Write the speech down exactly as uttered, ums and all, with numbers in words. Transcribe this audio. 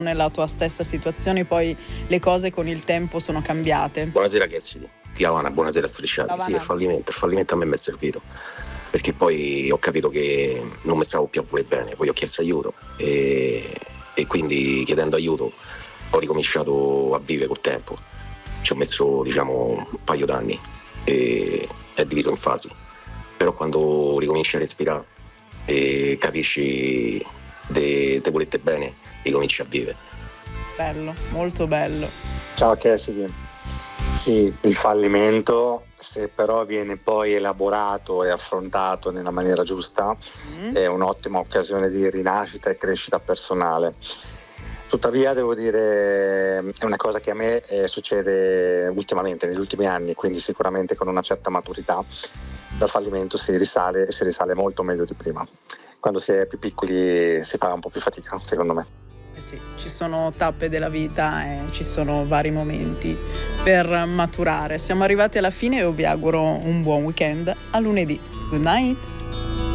Nella tua stessa situazione poi le cose con il tempo sono cambiate. Buonasera Cassidy, qui Havana, buonasera Strisciati. Sì, il fallimento, il fallimento a me mi è servito, perché poi ho capito che non mi stavo più a voi bene, poi ho chiesto aiuto e, e quindi chiedendo aiuto ho ricominciato a vivere col tempo. Ci ho messo diciamo un paio d'anni e è diviso in fasi, però quando ricominci a respirare e capisci te volete bene, ricominci a vivere. Bello, molto bello. Ciao Cassidy. Sì, il fallimento, se però viene poi elaborato e affrontato nella maniera giusta, mm. è un'ottima occasione di rinascita e crescita personale. Tuttavia devo dire è una cosa che a me eh, succede ultimamente, negli ultimi anni, quindi sicuramente con una certa maturità. Dal fallimento si risale e si risale molto meglio di prima. Quando si è più piccoli si fa un po' più fatica, secondo me. Eh sì, ci sono tappe della vita e ci sono vari momenti per maturare. Siamo arrivati alla fine e io vi auguro un buon weekend. A lunedì. Good night.